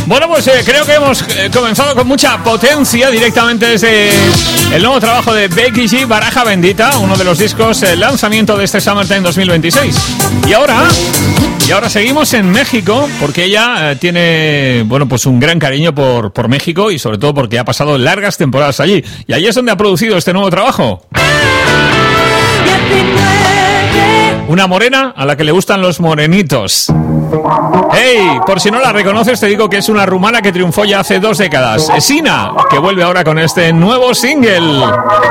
Bueno, pues creo que hemos comenzado con mucha potencia directamente desde el nuevo trabajo de Becky G, Baraja Bendita, uno de los discos lanzamiento de este Summertime 2026. Y ahora seguimos en México, porque ella tiene, bueno, pues un gran cariño por México y sobre todo porque ha pasado largas temporadas allí. Y allí es donde ha producido este nuevo trabajo. Una morena a la que le gustan los morenitos. Hey, por si no la reconoces, te digo que es una rumana que triunfó ya hace 2 décadas. Sina, que vuelve ahora con este nuevo single.